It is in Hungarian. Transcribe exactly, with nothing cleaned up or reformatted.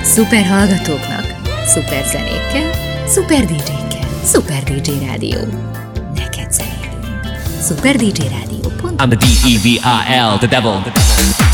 Szuper hallgatóknak, szuper zenékkel, szuper dé dzsékkel, Szuper dé dzsé Rádió. Neked zenélünk. Szuper dé dzsé Rádió pont com. I'm the D E V I L, the devil.